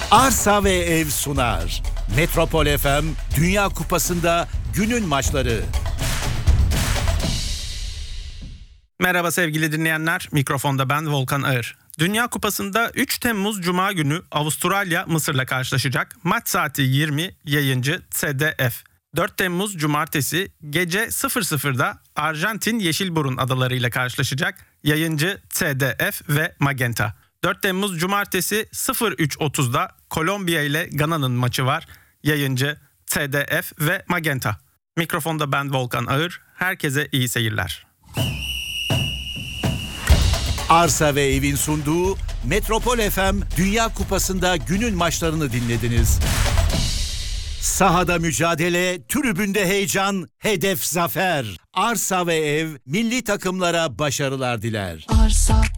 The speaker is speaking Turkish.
Arsa ve Ev sunar. Metropol FM Dünya Kupası'nda günün maçları. Merhaba sevgili dinleyenler, mikrofonda ben Volkan Ağır. Dünya Kupası'nda 3 Temmuz Cuma günü Avustralya Mısır'la karşılaşacak. Maç saati 20, yayıncı TDF. 4 Temmuz Cumartesi gece 00'da Arjantin Yeşilburun adalarıyla karşılaşacak. Yayıncı TDF ve Magenta. 4 Temmuz Cumartesi 03.30'da Kolombiya ile Gana'nın maçı var. Yayıncı TDF ve Magenta. Mikrofonda ben Volkan Ağır. Herkese iyi seyirler. Arsa ve Ev'in sunduğu Metropol FM Dünya Kupası'nda günün maçlarını dinlediniz. Sahada mücadele, tribünde heyecan, hedef zafer. Arsa ve Ev milli takımlara başarılar diler. Arsa